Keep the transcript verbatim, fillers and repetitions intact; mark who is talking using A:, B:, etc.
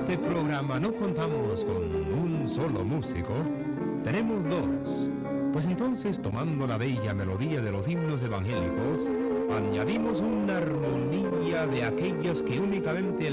A: este programa no contamos con un solo músico, tenemos dos. Pues entonces, tomando la bella melodía de los himnos evangélicos, añadimos una armonía de aquellas que únicamente